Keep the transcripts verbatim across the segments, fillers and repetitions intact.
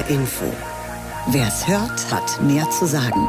R Info. Wer's hört, hat mehr zu sagen.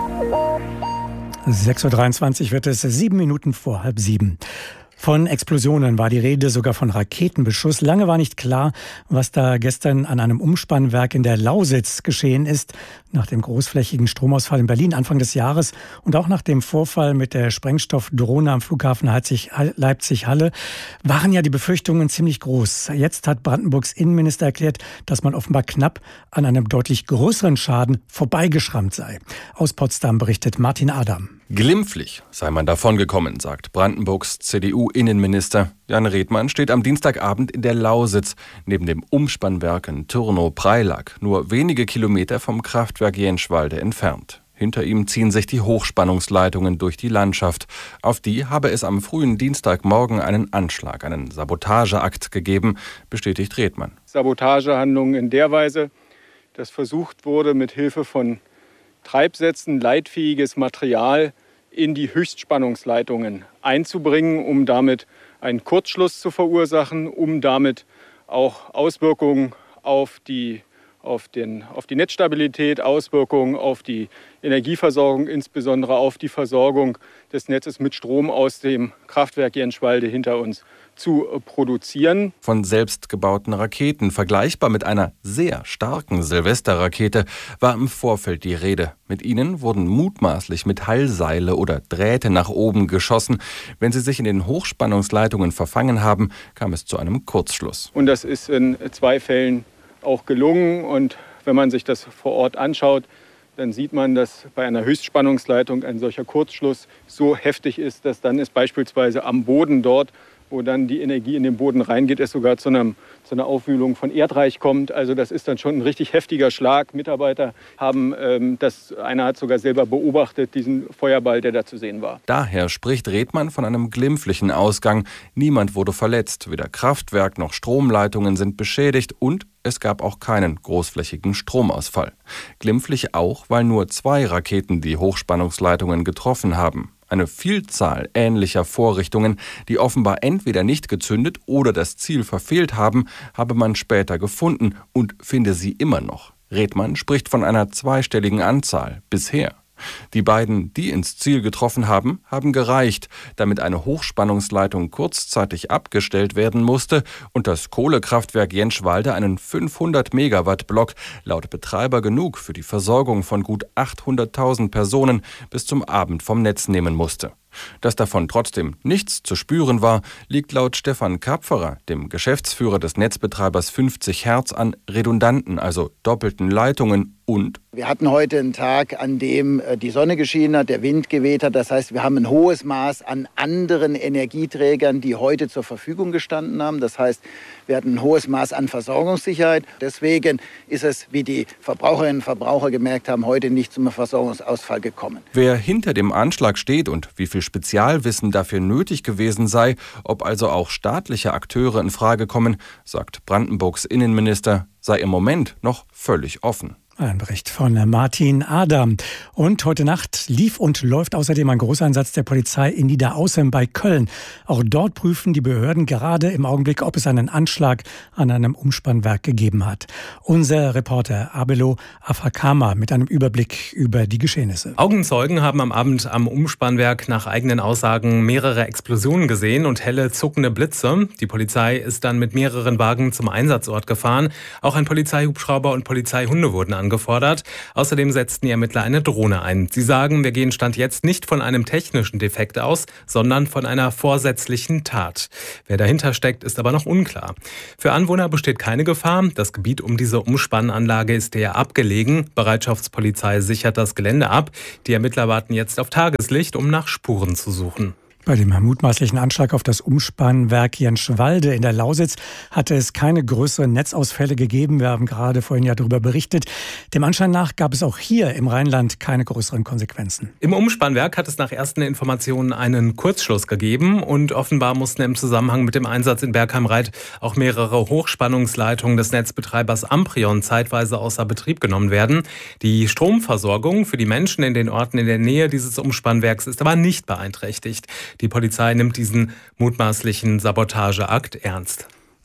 sechs Uhr dreiundzwanzig wird es, sieben Minuten vor halb sieben. Von Explosionen war die Rede, sogar von Raketenbeschuss. Lange war nicht klar, was da gestern an einem Umspannwerk in der Lausitz geschehen ist. Nach dem großflächigen Stromausfall in Berlin Anfang des Jahres und auch nach dem Vorfall mit der Sprengstoffdrohne am Flughafen Leipzig-Halle waren ja die Befürchtungen ziemlich groß. Jetzt hat Brandenburgs Innenminister erklärt, dass man offenbar knapp an einem deutlich größeren Schaden vorbeigeschrammt sei. Aus Potsdam berichtet Martin Adam. Glimpflich sei man davongekommen, sagt Brandenburgs C D U-Innenminister. Jan Redmann steht am Dienstagabend in der Lausitz, neben dem Umspannwerk in Türnow-Preilack, nur wenige Kilometer vom Kraftwerk Jenschwalde entfernt. Hinter ihm ziehen sich die Hochspannungsleitungen durch die Landschaft. Auf die habe es am frühen Dienstagmorgen einen Anschlag, einen Sabotageakt gegeben, bestätigt Redmann. Sabotagehandlungen in der Weise, dass versucht wurde, mit Hilfe von Treibsätzen leitfähiges Material in die Höchstspannungsleitungen einzubringen, um damit einen Kurzschluss zu verursachen, um damit auch Auswirkungen auf die, auf den, auf die Netzstabilität, Auswirkungen auf die Energieversorgung, insbesondere auf die Versorgung des Netzes mit Strom aus dem Kraftwerk Jenschwalde hinter uns zu produzieren. Von selbstgebauten Raketen, vergleichbar mit einer sehr starken Silvesterrakete, war im Vorfeld die Rede. Mit ihnen wurden mutmaßlich Metallseile oder Drähte nach oben geschossen. Wenn sie sich in den Hochspannungsleitungen verfangen haben, kam es zu einem Kurzschluss. Und das ist in zwei Fällen auch gelungen. Und wenn man sich das vor Ort anschaut, dann sieht man, dass bei einer Höchstspannungsleitung ein solcher Kurzschluss so heftig ist, dass dann es beispielsweise am Boden dort, wo dann die Energie in den Boden reingeht, es sogar zu, einem, zu einer Aufwühlung von Erdreich kommt. Also das ist dann schon ein richtig heftiger Schlag. Mitarbeiter haben ähm, das, einer hat sogar selber beobachtet, diesen Feuerball, der da zu sehen war. Daher spricht Redmann von einem glimpflichen Ausgang. Niemand wurde verletzt. Weder Kraftwerk noch Stromleitungen sind beschädigt und es gab auch keinen großflächigen Stromausfall. Glimpflich auch, weil nur zwei Raketen die Hochspannungsleitungen getroffen haben. Eine Vielzahl ähnlicher Vorrichtungen, die offenbar entweder nicht gezündet oder das Ziel verfehlt haben, habe man später gefunden und finde sie immer noch. Redmann spricht von einer zweistelligen Anzahl bisher. Die beiden, die ins Ziel getroffen haben, haben gereicht, damit eine Hochspannungsleitung kurzzeitig abgestellt werden musste und das Kohlekraftwerk Jenschwalde einen fünfhundert Megawatt Block laut Betreiber genug für die Versorgung von gut achthunderttausend Personen bis zum Abend vom Netz nehmen musste. Dass davon trotzdem nichts zu spüren war, liegt laut Stefan Kapferer, dem Geschäftsführer des Netzbetreibers fünfzig Hertz, an redundanten, also doppelten Leitungen und wir hatten heute einen Tag, an dem die Sonne geschienen hat, der Wind geweht hat. Das heißt, wir haben ein hohes Maß an anderen Energieträgern, die heute zur Verfügung gestanden haben. Das heißt, wir hatten ein hohes Maß an Versorgungssicherheit. Deswegen ist es, wie die Verbraucherinnen und Verbraucher gemerkt haben, heute nicht zum Versorgungsausfall gekommen. Wer hinter dem Anschlag steht und wie viel Spezialwissen dafür nötig gewesen sei, ob also auch staatliche Akteure in Frage kommen, sagt Brandenburgs Innenminister, sei im Moment noch völlig offen. Ein Bericht von Martin Adam. Und heute Nacht lief und läuft außerdem ein Großeinsatz der Polizei in Niederaußem bei Köln. Auch dort prüfen die Behörden gerade im Augenblick, ob es einen Anschlag an einem Umspannwerk gegeben hat. Unser Reporter Abelo Afakama mit einem Überblick über die Geschehnisse. Augenzeugen haben am Abend am Umspannwerk nach eigenen Aussagen mehrere Explosionen gesehen und helle zuckende Blitze. Die Polizei ist dann mit mehreren Wagen zum Einsatzort gefahren. Auch ein Polizeihubschrauber und Polizeihunde wurden angefordert. Außerdem setzten die Ermittler eine Drohne ein. Sie sagen, wir gehen Stand jetzt nicht von einem technischen Defekt aus, sondern von einer vorsätzlichen Tat. Wer dahinter steckt, ist aber noch unklar. Für Anwohner besteht keine Gefahr. Das Gebiet um diese Umspannanlage ist eher abgelegen. Bereitschaftspolizei sichert das Gelände ab. Die Ermittler warten jetzt auf Tageslicht, um nach Spuren zu suchen. Bei dem mutmaßlichen Anschlag auf das Umspannwerk Jenschwalde in der Lausitz hatte es keine größeren Netzausfälle gegeben. Wir haben gerade vorhin ja darüber berichtet. Dem Anschein nach gab es auch hier im Rheinland keine größeren Konsequenzen. Im Umspannwerk hat es nach ersten Informationen einen Kurzschluss gegeben und offenbar mussten im Zusammenhang mit dem Einsatz in Bergheim-Reit auch mehrere Hochspannungsleitungen des Netzbetreibers Amprion zeitweise außer Betrieb genommen werden. Die Stromversorgung für die Menschen in den Orten in der Nähe dieses Umspannwerks ist aber nicht beeinträchtigt. Die Polizei nimmt diesen mutmaßlichen Sabotageakt ernst.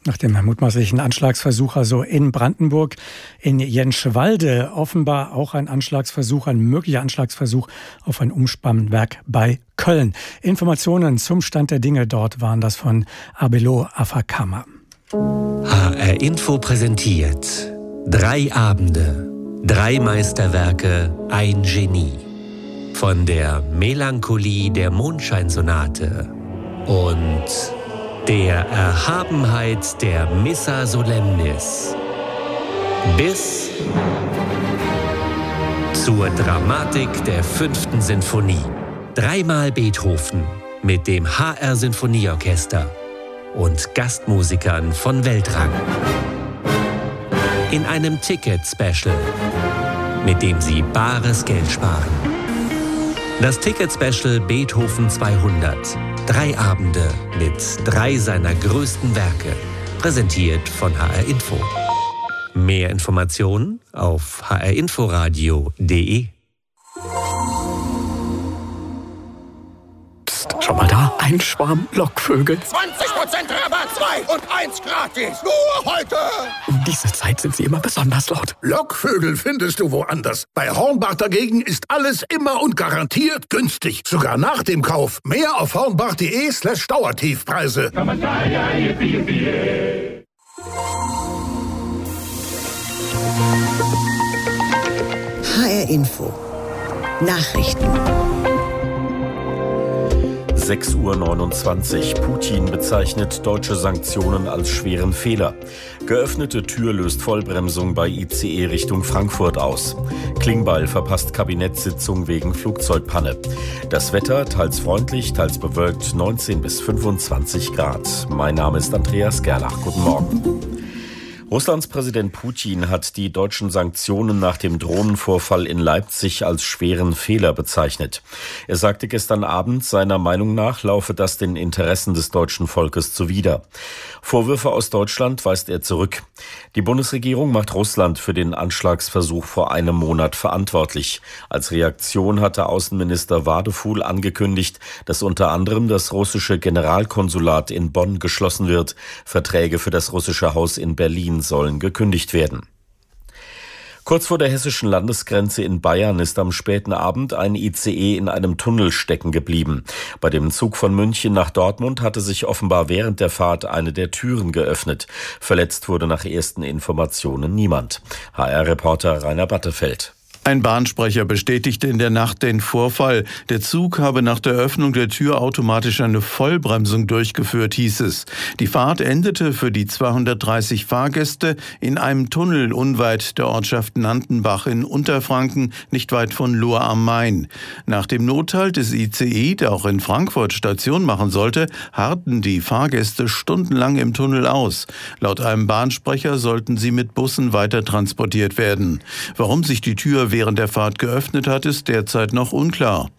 Nach dem mutmaßlichen Anschlagsversuch also in Brandenburg, in Jenschwalde offenbar auch ein Anschlagsversuch, ein möglicher Anschlagsversuch auf ein Umspannwerk bei Köln. Informationen zum Stand der Dinge dort waren das von Abelo Afakama. H R Info präsentiert drei Abende, drei Meisterwerke, ein Genie. Von der Melancholie der Mondscheinsonate und der Erhabenheit der Missa Solemnis bis zur Dramatik der fünften Sinfonie. Dreimal Beethoven mit dem H R-Sinfonieorchester und Gastmusikern von Weltrang. In einem Ticket-Special, mit dem Sie bares Geld sparen. Das Ticket-Special Beethoven zweihundert. Drei Abende mit drei seiner größten Werke. Präsentiert von H R Info. Mehr Informationen auf h r inforadio punkt d e. Psst, schau mal da, ein Schwarm Lockvögel. zwanzig Prozent Rabatt, zwei und eins gratis. Nur heute. Um diese Zeit sind sie immer besonders laut. Lockvögel findest du woanders. Bei Hornbach dagegen ist alles immer und garantiert günstig. Sogar nach dem Kauf. Mehr auf hornbach.de slash Dauertiefpreise. H R Info. Nachrichten. sechs Uhr neunundzwanzig. Putin bezeichnet deutsche Sanktionen als schweren Fehler. Geöffnete Tür löst Vollbremsung bei I C E Richtung Frankfurt aus. Klingbeil verpasst Kabinettssitzung wegen Flugzeugpanne. Das Wetter teils freundlich, teils bewölkt, neunzehn bis fünfundzwanzig Grad. Mein Name ist Andreas Gerlach. Guten Morgen. Russlands Präsident Putin hat die deutschen Sanktionen nach dem Drohnenvorfall in Leipzig als schweren Fehler bezeichnet. Er sagte gestern Abend, seiner Meinung nach laufe das den Interessen des deutschen Volkes zuwider. Vorwürfe aus Deutschland weist er zurück. Die Bundesregierung macht Russland für den Anschlagsversuch vor einem Monat verantwortlich. Als Reaktion hatte Außenminister Wadefuhl angekündigt, dass unter anderem das russische Generalkonsulat in Bonn geschlossen wird. Verträge für das russische Haus in Berlin sollen gekündigt werden. Kurz vor der hessischen Landesgrenze in Bayern ist am späten Abend ein I C E in einem Tunnel stecken geblieben. Bei dem Zug von München nach Dortmund hatte sich offenbar während der Fahrt eine der Türen geöffnet. Verletzt wurde nach ersten Informationen niemand. H R-Reporter Rainer Battefeld. Ein Bahnsprecher bestätigte in der Nacht den Vorfall. Der Zug habe nach der Öffnung der Tür automatisch eine Vollbremsung durchgeführt, hieß es. Die Fahrt endete für die zweihundertdreißig Fahrgäste in einem Tunnel unweit der Ortschaft Nantenbach in Unterfranken, nicht weit von Lohr am Main. Nach dem Nothalt des I C E, der auch in Frankfurt Station machen sollte, harrten die Fahrgäste stundenlang im Tunnel aus. Laut einem Bahnsprecher sollten sie mit Bussen weiter transportiert werden. Warum sich die Tür während der Fahrt geöffnet hat, ist derzeit noch unklar.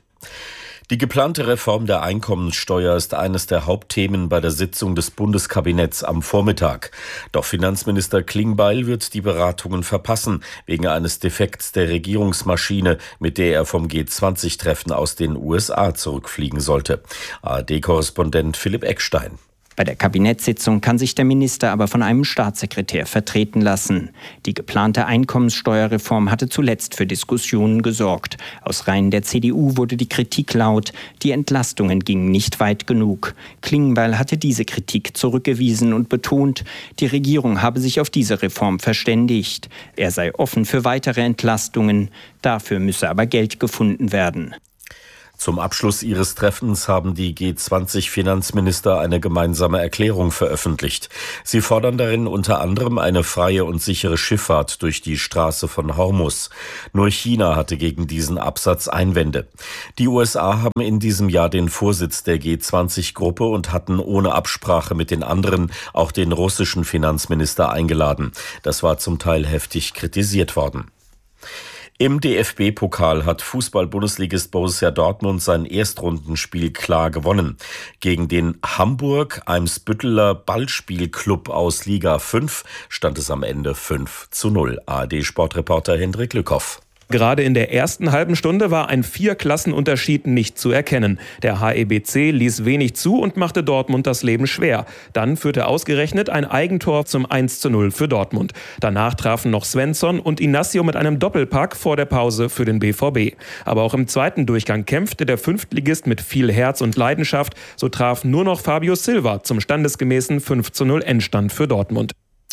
Die geplante Reform der Einkommenssteuer ist eines der Hauptthemen bei der Sitzung des Bundeskabinetts am Vormittag. Doch Finanzminister Klingbeil wird die Beratungen verpassen, wegen eines Defekts der Regierungsmaschine, mit der er vom G zwanzig Treffen aus den U S A zurückfliegen sollte. A R D-Korrespondent Philipp Eckstein. Bei der Kabinettssitzung kann sich der Minister aber von einem Staatssekretär vertreten lassen. Die geplante Einkommenssteuerreform hatte zuletzt für Diskussionen gesorgt. Aus Reihen der C D U wurde die Kritik laut, die Entlastungen gingen nicht weit genug. Klingbeil hatte diese Kritik zurückgewiesen und betont, die Regierung habe sich auf diese Reform verständigt. Er sei offen für weitere Entlastungen, dafür müsse aber Geld gefunden werden. Zum Abschluss ihres Treffens haben die G zwanzig Finanzminister eine gemeinsame Erklärung veröffentlicht. Sie fordern darin unter anderem eine freie und sichere Schifffahrt durch die Straße von Hormuz. Nur China hatte gegen diesen Absatz Einwände. Die U S A haben in diesem Jahr den Vorsitz der G zwanzig Gruppe und hatten ohne Absprache mit den anderen auch den russischen Finanzminister eingeladen. Das war zum Teil heftig kritisiert worden. Im D F B-Pokal hat Fußball-Bundesligist Borussia Dortmund sein Erstrundenspiel klar gewonnen. Gegen den Hamburg-Eimsbütteler Ballspielclub aus Liga fünf stand es am Ende fünf zu null. A R D-Sportreporter Hendrik Lückhoff. Gerade in der ersten halben Stunde war ein Vier-Klassenunterschied nicht zu erkennen. Der H E B C ließ wenig zu und machte Dortmund das Leben schwer. Dann führte ausgerechnet ein Eigentor zum eins zu null für Dortmund. Danach trafen noch Svensson und Inacio mit einem Doppelpack vor der Pause für den B V B. Aber auch im zweiten Durchgang kämpfte der Fünftligist mit viel Herz und Leidenschaft. So traf nur noch Fabio Silva zum standesgemäßen fünf zu null Endstand für Dortmund.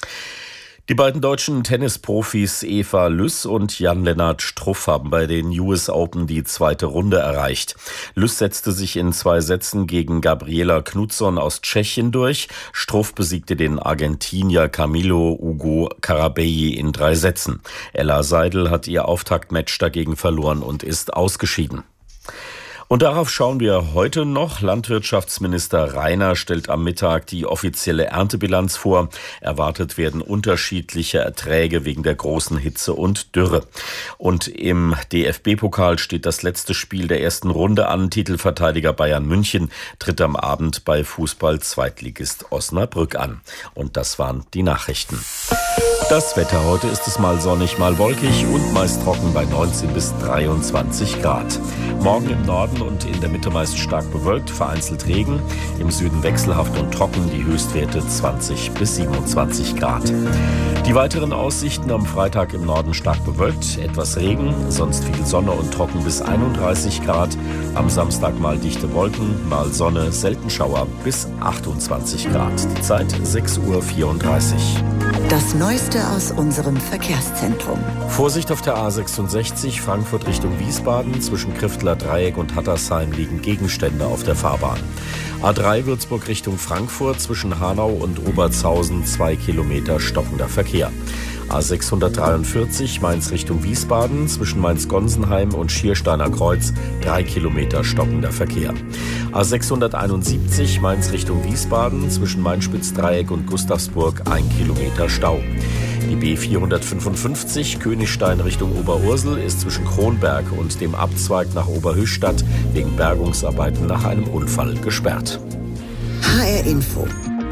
Die beiden deutschen Tennisprofis Eva Lüss und Jan-Lennart Struff haben bei den U S Open die zweite Runde erreicht. Lüss setzte sich in zwei Sätzen gegen Gabriela Knutsson aus Tschechien durch. Struff besiegte den Argentinier Camilo Ugo Carabelli in drei Sätzen. Ella Seidel hat ihr Auftaktmatch dagegen verloren und ist ausgeschieden. Und darauf schauen wir heute noch. Landwirtschaftsminister Reiner stellt am Mittag die offizielle Erntebilanz vor. Erwartet werden unterschiedliche Erträge wegen der großen Hitze und Dürre. Und im D F B-Pokal steht das letzte Spiel der ersten Runde an. Titelverteidiger Bayern München tritt am Abend bei Fußball-Zweitligist Osnabrück an. Und das waren die Nachrichten. Das Wetter: Heute ist es mal sonnig, mal wolkig und meist trocken bei neunzehn bis dreiundzwanzig Grad. Morgen im Norden und in der Mitte meist stark bewölkt, vereinzelt Regen. Im Süden wechselhaft und trocken, die Höchstwerte zwanzig bis siebenundzwanzig Grad. Die weiteren Aussichten: am Freitag im Norden stark bewölkt, etwas Regen, sonst viel Sonne und trocken bis einunddreißig Grad. Am Samstag mal dichte Wolken, mal Sonne, selten Schauer bis achtundzwanzig Grad. Die Zeit sechs Uhr vierunddreißig. Das Neueste aus unserem Verkehrszentrum. Vorsicht auf der A sechsundsechzig, Frankfurt Richtung Wiesbaden. Zwischen Kriftler Dreieck und Hattersheim liegen Gegenstände auf der Fahrbahn. A drei Würzburg Richtung Frankfurt, zwischen Hanau und Obertshausen zwei Kilometer stockender Verkehr. A sechshundertdreiundvierzig Mainz Richtung Wiesbaden, zwischen Mainz-Gonsenheim und Schiersteiner Kreuz drei Kilometer stockender Verkehr. A sechshunderteinundsiebzig Mainz Richtung Wiesbaden, zwischen Main-Spitz-Dreieck und Gustavsburg ein Kilometer Stau. Die B vierhundertfünfundfünfzig Königstein Richtung Oberursel ist zwischen Kronberg und dem Abzweig nach Oberhöchstadt wegen Bergungsarbeiten nach einem Unfall gesperrt. H R Info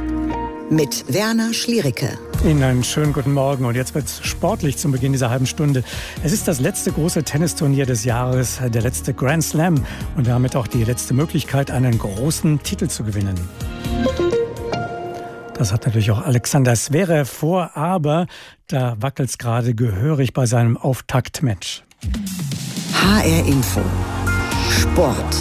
mit Werner Schliericke. Ihnen einen schönen guten Morgen. Und jetzt wird es sportlich zum Beginn dieser halben Stunde. Es ist das letzte große Tennisturnier des Jahres, der letzte Grand Slam und damit auch die letzte Möglichkeit, einen großen Titel zu gewinnen. Das hat natürlich auch Alexander Zverev vor, aber da wackelt es gerade gehörig bei seinem Auftaktmatch. H R Info Sport.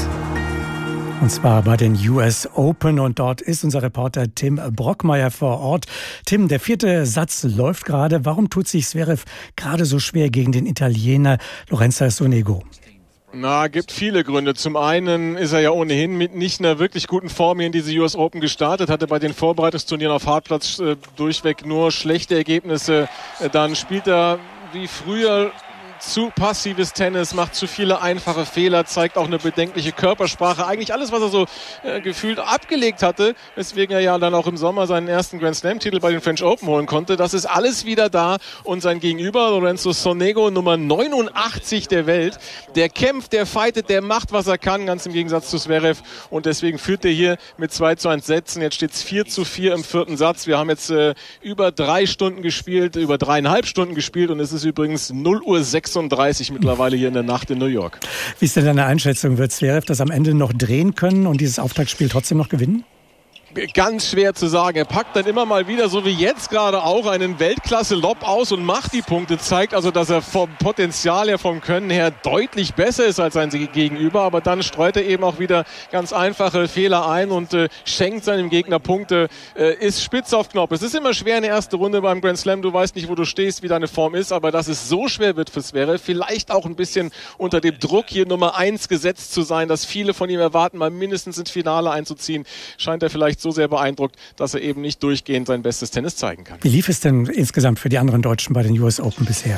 Und zwar bei den U S Open, und dort ist unser Reporter Tim Brockmeier vor Ort. Tim, der vierte Satz läuft gerade. Warum tut sich Zverev gerade so schwer gegen den Italiener Lorenzo Sonego? Na, gibt viele Gründe. Zum einen ist er ja ohnehin mit nicht einer wirklich guten Form hier in diese U S Open gestartet, hatte bei den Vorbereitungsturnieren auf Hartplatz äh, durchweg nur schlechte Ergebnisse. Äh, dann spielt er wie früher zu passives Tennis, macht zu viele einfache Fehler, zeigt auch eine bedenkliche Körpersprache. Eigentlich alles, was er so äh, gefühlt abgelegt hatte, weswegen er ja dann auch im Sommer seinen ersten Grand Slam-Titel bei den French Open holen konnte. Das ist alles wieder da. Und sein Gegenüber, Lorenzo Sonego, Nummer neunundachtzig der Welt, der kämpft, der fightet, der macht, was er kann, ganz im Gegensatz zu Zverev. Und deswegen führt er hier mit zwei zu eins Sätzen. Jetzt steht es vier zu vier im vierten Satz. Wir haben jetzt äh, über drei Stunden gespielt, über dreieinhalb Stunden gespielt, und es ist übrigens null Uhr sechsunddreißig mittlerweile hier in der Nacht in New York. Wie ist denn deine Einschätzung? Wird Zverev das am Ende noch drehen können und dieses Auftaktspiel trotzdem noch gewinnen? Ganz schwer zu sagen. Er packt dann immer mal wieder, so wie jetzt gerade auch, einen Weltklasse-Lob aus und macht die Punkte. Zeigt also, dass er vom Potenzial her, vom Können her deutlich besser ist als sein Gegenüber. Aber dann streut er eben auch wieder ganz einfache Fehler ein und äh, schenkt seinem Gegner Punkte. Äh, ist spitz auf Knopf. Es ist immer schwer in der ersten Runde beim Grand Slam. Du weißt nicht, wo du stehst, wie deine Form ist. Aber dass es so schwer wird für Zverev, vielleicht auch ein bisschen unter dem Druck, hier Nummer eins gesetzt zu sein, dass viele von ihm erwarten, mal mindestens ins Finale einzuziehen, scheint er vielleicht so sehr beeindruckt, dass er eben nicht durchgehend sein bestes Tennis zeigen kann. Wie lief es denn insgesamt für die anderen Deutschen bei den U S Open bisher?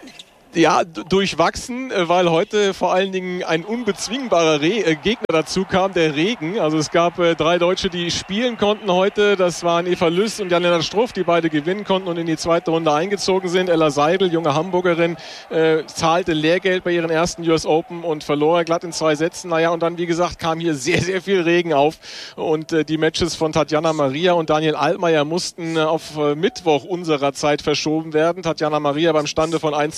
Ja, d- durchwachsen, weil heute vor allen Dingen ein unbezwingbarer Re- äh, Gegner dazu kam, der Regen. Also es gab äh, drei Deutsche, die spielen konnten heute. Das waren Eva Lüss und Jan-Lennart Struff, die beide gewinnen konnten und in die zweite Runde eingezogen sind. Ella Seidel, junge Hamburgerin, äh, zahlte Lehrgeld bei ihren ersten U S Open und verlor glatt in zwei Sätzen. Naja, und dann, wie gesagt, kam hier sehr, sehr viel Regen auf. Und äh, die Matches von Tatjana Maria und Daniel Altmaier mussten äh, auf äh, Mittwoch unserer Zeit verschoben werden. Tatjana Maria beim Stande von eins zu eins.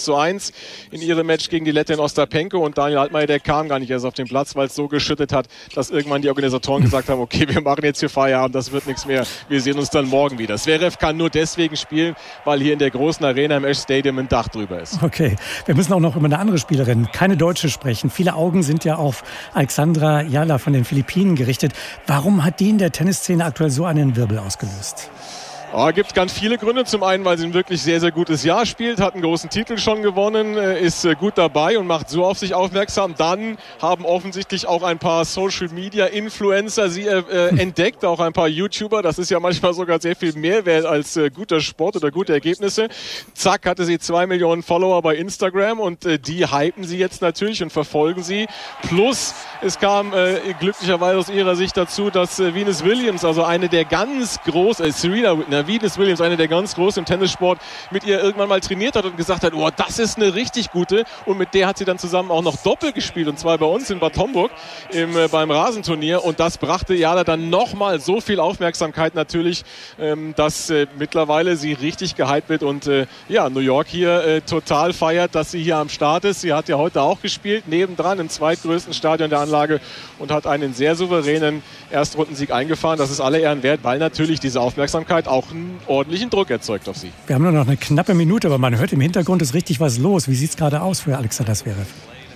eins in ihrem Match gegen die Lettin Ostapenko und Daniel Altmaier, der kam gar nicht erst auf den Platz, weil es so geschüttet hat, dass irgendwann die Organisatoren gesagt haben, okay, wir machen jetzt hier Feierabend, das wird nichts mehr, wir sehen uns dann morgen wieder. Zverev kann nur deswegen spielen, weil hier in der großen Arena im Ash Stadium ein Dach drüber ist. Okay, wir müssen auch noch über eine andere Spielerin, keine Deutsche, sprechen. Viele Augen sind ja auf Alexandra Jala von den Philippinen gerichtet. Warum hat die in der Tennisszene aktuell so einen Wirbel ausgelöst? Oh, gibt ganz viele Gründe. Zum einen, weil sie ein wirklich sehr, sehr gutes Jahr spielt, hat einen großen Titel schon gewonnen, ist gut dabei und macht so auf sich aufmerksam. Dann haben offensichtlich auch ein paar Social-Media-Influencer sie äh, entdeckt, auch ein paar YouTuber. Das ist ja manchmal sogar sehr viel mehr wert als äh, guter Sport oder gute Ergebnisse. Zack, hatte sie zwei Millionen Follower bei Instagram und äh, die hypen sie jetzt natürlich und verfolgen sie. Plus, es kam äh, glücklicherweise aus ihrer Sicht dazu, dass äh, Venus Williams, also eine der ganz großen, äh, Serena, na, Venus Williams, eine der ganz großen im Tennissport, mit ihr irgendwann mal trainiert hat und gesagt hat, oh, das ist eine richtig gute. Und mit der hat sie dann zusammen auch noch Doppel gespielt, und zwar bei uns in Bad Homburg im, äh, beim Rasenturnier. Und das brachte Jana dann nochmal so viel Aufmerksamkeit natürlich, ähm, dass äh, mittlerweile sie richtig gehypt wird und äh, ja, New York hier äh, total feiert, dass sie hier am Start ist. Sie hat ja heute auch gespielt, nebendran im zweitgrößten Stadion der Anlage und hat einen sehr souveränen Erstrundensieg eingefahren. Das ist alle Ehren wert, weil natürlich diese Aufmerksamkeit auch einen ordentlichen Druck erzeugt auf sie. Wir haben nur noch eine knappe Minute, aber man hört im Hintergrund ist richtig was los. Wie sieht es gerade aus für Alexander Zverev?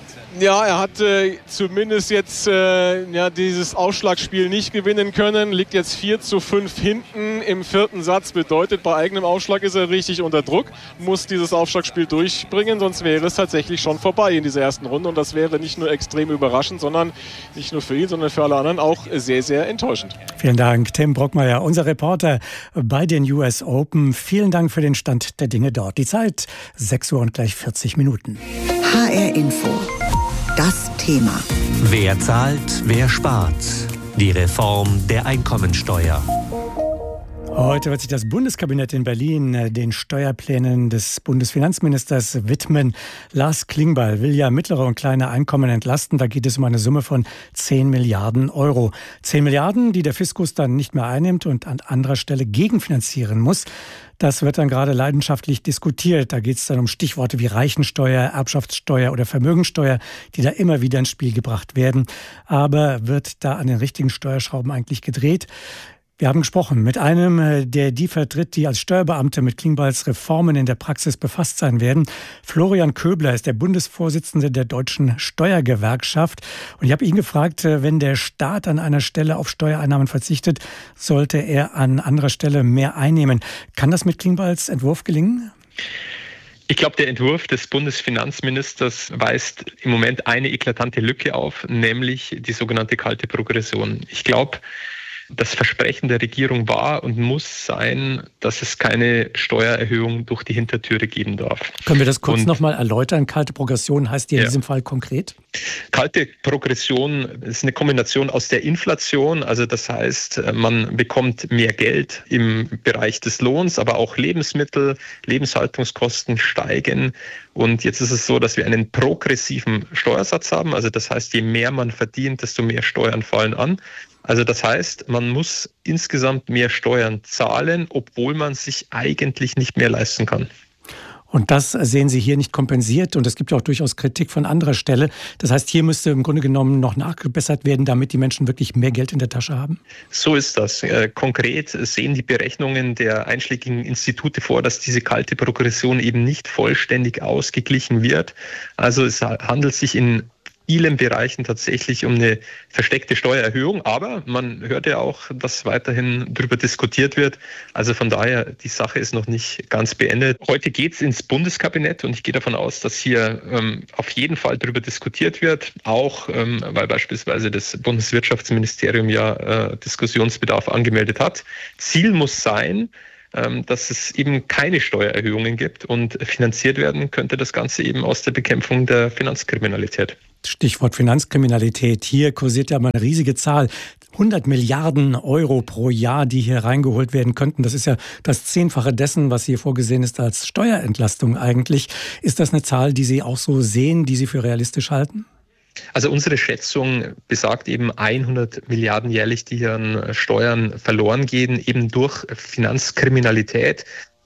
Ja, er hat äh, zumindest jetzt äh, ja, dieses Ausschlagspiel nicht gewinnen können. Liegt jetzt vier zu fünf hinten im vierten Satz. Bedeutet, bei eigenem Ausschlag ist er richtig unter Druck. Muss dieses Aufschlagspiel durchbringen, sonst wäre es tatsächlich schon vorbei in dieser ersten Runde. Und das wäre nicht nur extrem überraschend, sondern nicht nur für ihn, sondern für alle anderen auch sehr, sehr enttäuschend. Vielen Dank, Tim Brockmeier, unser Reporter bei den U S Open. Vielen Dank für den Stand der Dinge dort. Die Zeit sechs Uhr und gleich vierzig Minuten. H R Info. Das Thema. Wer zahlt, wer spart? Die Reform der Einkommensteuer. Heute wird sich das Bundeskabinett in Berlin den Steuerplänen des Bundesfinanzministers widmen. Lars Klingbeil will ja mittlere und kleine Einkommen entlasten. Da geht es um eine Summe von zehn Milliarden Euro. zehn Milliarden, die der Fiskus dann nicht mehr einnimmt und an anderer Stelle gegenfinanzieren muss. Das wird dann gerade leidenschaftlich diskutiert. Da geht es dann um Stichworte wie Reichensteuer, Erbschaftssteuer oder Vermögensteuer, die da immer wieder ins Spiel gebracht werden. Aber wird da an den richtigen Steuerschrauben eigentlich gedreht? Wir haben gesprochen mit einem, der die vertritt, die als Steuerbeamte mit Klingbeils Reformen in der Praxis befasst sein werden. Florian Köbler ist der Bundesvorsitzende der Deutschen Steuergewerkschaft. Und ich habe ihn gefragt, wenn der Staat an einer Stelle auf Steuereinnahmen verzichtet, sollte er an anderer Stelle mehr einnehmen. Kann das mit Klingbeils Entwurf gelingen? Ich glaube, der Entwurf des Bundesfinanzministers weist im Moment eine eklatante Lücke auf, nämlich die sogenannte kalte Progression. Ich glaube, das Versprechen der Regierung war und muss sein, dass es keine Steuererhöhung durch die Hintertüre geben darf. Können wir das kurz nochmal erläutern? Kalte Progression heißt die in ja. diesem Fall konkret? Kalte Progression ist eine Kombination aus der Inflation. Also das heißt, man bekommt mehr Geld im Bereich des Lohns, aber auch Lebensmittel, Lebenshaltungskosten steigen. Und jetzt ist es so, dass wir einen progressiven Steuersatz haben. Also das heißt, je mehr man verdient, desto mehr Steuern fallen an. Also das heißt, man muss insgesamt mehr Steuern zahlen, obwohl man sich eigentlich nicht mehr leisten kann. Und das sehen Sie hier nicht kompensiert. Und es gibt ja auch durchaus Kritik von anderer Stelle. Das heißt, hier müsste im Grunde genommen noch nachgebessert werden, damit die Menschen wirklich mehr Geld in der Tasche haben? So ist das. Konkret sehen die Berechnungen der einschlägigen Institute vor, dass diese kalte Progression eben nicht vollständig ausgeglichen wird. Also es handelt sich in vielen Bereichen tatsächlich um eine versteckte Steuererhöhung, aber man hört ja auch, dass weiterhin darüber diskutiert wird. Also von daher, die Sache ist noch nicht ganz beendet. Heute geht es ins Bundeskabinett und ich gehe davon aus, dass hier ähm, auf jeden Fall darüber diskutiert wird, auch ähm, weil beispielsweise das Bundeswirtschaftsministerium ja äh, Diskussionsbedarf angemeldet hat. Ziel muss sein, dass es eben keine Steuererhöhungen gibt und finanziert werden könnte das Ganze eben aus der Bekämpfung der Finanzkriminalität. Stichwort Finanzkriminalität. Hier kursiert ja mal eine riesige Zahl. hundert Milliarden Euro pro Jahr, die hier reingeholt werden könnten. Das ist ja das Zehnfache dessen, was hier vorgesehen ist als Steuerentlastung eigentlich. Ist das eine Zahl, die Sie auch so sehen, die Sie für realistisch halten? Also unsere Schätzung besagt eben hundert Milliarden jährlich, die hier an Steuern verloren gehen, eben durch Finanzkriminalität.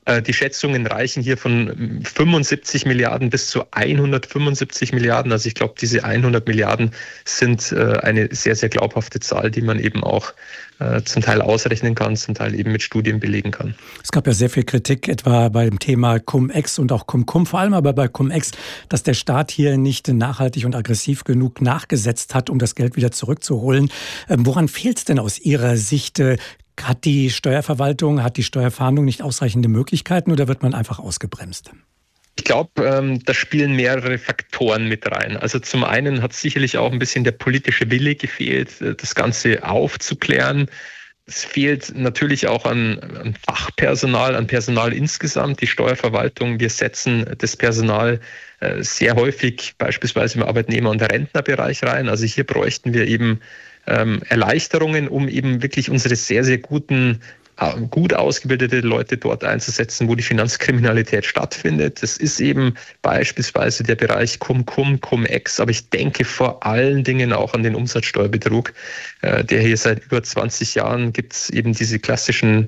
Die Schätzungen reichen hier von fünfundsiebzig Milliarden bis zu hundertfünfundsiebzig Milliarden. Also ich glaube, diese hundert Milliarden sind eine sehr, sehr glaubhafte Zahl, die man eben auch zum Teil ausrechnen kann, zum Teil eben mit Studien belegen kann. Es gab ja sehr viel Kritik, etwa beim Thema Cum-Ex und auch Cum-Cum, vor allem aber bei Cum-Ex, dass der Staat hier nicht nachhaltig und aggressiv genug nachgesetzt hat, um das Geld wieder zurückzuholen. Woran fehlt es denn aus Ihrer Sicht? Hat die Steuerverwaltung, hat die Steuerfahndung nicht ausreichende Möglichkeiten oder wird man einfach ausgebremst? Ich glaube, ähm, da spielen mehrere Faktoren mit rein. Also zum einen hat sicherlich auch ein bisschen der politische Wille gefehlt, das Ganze aufzuklären. Es fehlt natürlich auch an, an Fachpersonal, an Personal insgesamt. Die Steuerverwaltung, wir setzen das Personal äh, sehr häufig beispielsweise im Arbeitnehmer- und Rentnerbereich rein. Also hier bräuchten wir eben ähm, Erleichterungen, um eben wirklich unsere sehr, sehr guten gut ausgebildete Leute dort einzusetzen, wo die Finanzkriminalität stattfindet. Das ist eben beispielsweise der Bereich Cum-Cum, Cum-Ex, aber ich denke vor allen Dingen auch an den Umsatzsteuerbetrug, der hier seit über zwanzig Jahren gibt es eben diese klassischen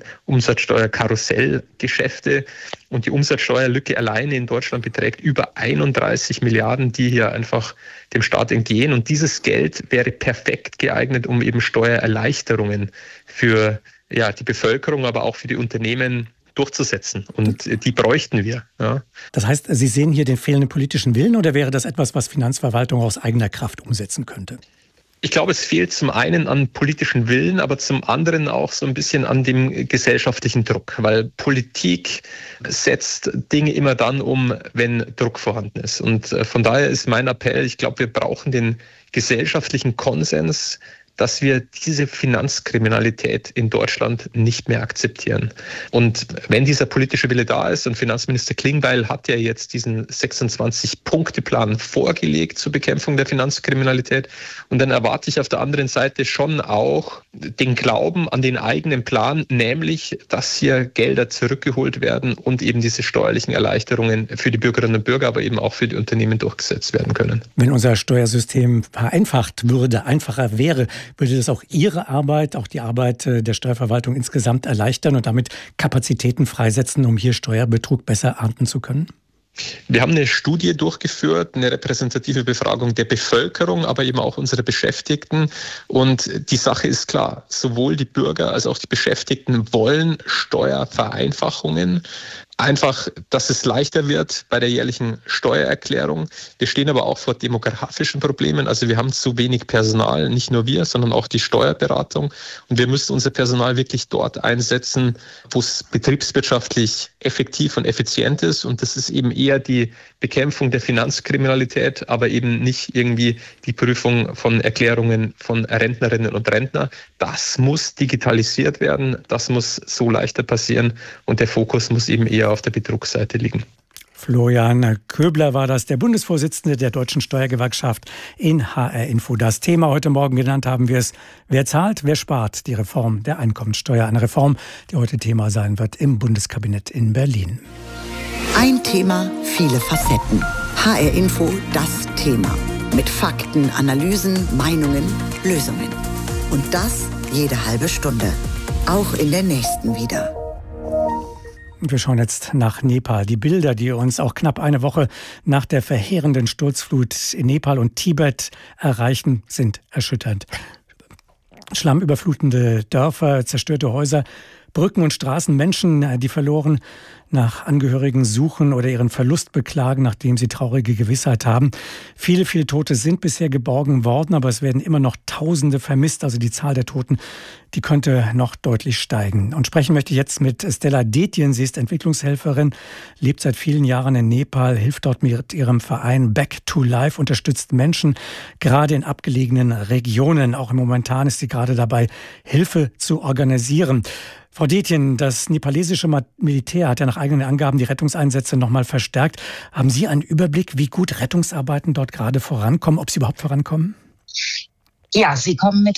Umsatzsteuerkarussellgeschäfte und die Umsatzsteuerlücke alleine in Deutschland beträgt über einunddreißig Milliarden, die hier einfach dem Staat entgehen und dieses Geld wäre perfekt geeignet, um eben Steuererleichterungen für ja, die Bevölkerung, aber auch für die Unternehmen durchzusetzen. Und die bräuchten wir. Ja. Das heißt, Sie sehen hier den fehlenden politischen Willen oder wäre das etwas, was Finanzverwaltung aus eigener Kraft umsetzen könnte? Ich glaube, es fehlt zum einen an politischen Willen, aber zum anderen auch so ein bisschen an dem gesellschaftlichen Druck, weil Politik setzt Dinge immer dann um, wenn Druck vorhanden ist. Und von daher ist mein Appell, ich glaube, wir brauchen den gesellschaftlichen Konsens, dass wir diese Finanzkriminalität in Deutschland nicht mehr akzeptieren. Und wenn dieser politische Wille da ist, und Finanzminister Klingbeil hat ja jetzt diesen sechsundzwanzig-Punkte-Plan vorgelegt zur Bekämpfung der Finanzkriminalität, und dann erwarte ich auf der anderen Seite schon auch den Glauben an den eigenen Plan, nämlich, dass hier Gelder zurückgeholt werden und eben diese steuerlichen Erleichterungen für die Bürgerinnen und Bürger, aber eben auch für die Unternehmen durchgesetzt werden können. Wenn unser Steuersystem vereinfacht würde, einfacher wäre, würde das auch Ihre Arbeit, auch die Arbeit der Steuerverwaltung insgesamt erleichtern und damit Kapazitäten freisetzen, um hier Steuerbetrug besser ernten zu können? Wir haben eine Studie durchgeführt, eine repräsentative Befragung der Bevölkerung, aber eben auch unserer Beschäftigten. Und die Sache ist klar, sowohl die Bürger als auch die Beschäftigten wollen Steuervereinfachungen. Einfach, dass es leichter wird bei der jährlichen Steuererklärung. Wir stehen aber auch vor demografischen Problemen. Also wir haben zu wenig Personal, nicht nur wir, sondern auch die Steuerberatung. Und wir müssen unser Personal wirklich dort einsetzen, wo es betriebswirtschaftlich effektiv und effizient ist. Und das ist eben eher die Bekämpfung der Finanzkriminalität, aber eben nicht irgendwie die Prüfung von Erklärungen von Rentnerinnen und Rentner. Das muss digitalisiert werden. Das muss so leichter passieren. Und der Fokus muss eben eher auf der Betrugsseite liegen. Florian Köbler war das, der Bundesvorsitzende der Deutschen Steuergewerkschaft in H R Info. Das Thema heute Morgen genannt haben wir es: Wer zahlt, wer spart? Die Reform der Einkommensteuer. Eine Reform, die heute Thema sein wird im Bundeskabinett in Berlin. Ein Thema, viele Facetten. H R Info, das Thema. Mit Fakten, Analysen, Meinungen, Lösungen. Und das jede halbe Stunde. Auch in der nächsten wieder. Wir schauen jetzt nach Nepal. Die Bilder, die uns auch knapp eine Woche nach der verheerenden Sturzflut in Nepal und Tibet erreichen, sind erschütternd. Schlammüberflutende Dörfer, zerstörte Häuser, Brücken und Straßen, Menschen, die verloren nach Angehörigen suchen oder ihren Verlust beklagen, nachdem sie traurige Gewissheit haben. Viele, viele Tote sind bisher geborgen worden, aber es werden immer noch Tausende vermisst. Also die Zahl der Toten, die könnte noch deutlich steigen. Und sprechen möchte ich jetzt mit Stella Detjen. Sie ist Entwicklungshelferin, lebt seit vielen Jahren in Nepal, hilft dort mit ihrem Verein Back to Life, unterstützt Menschen gerade in abgelegenen Regionen. Auch momentan ist sie gerade dabei, Hilfe zu organisieren. Frau Detjen, das nepalesische Militär hat ja nach eigenen Angaben die Rettungseinsätze noch mal verstärkt. Haben Sie einen Überblick, wie gut Rettungsarbeiten dort gerade vorankommen, ob sie überhaupt vorankommen? Ja, sie kommen mit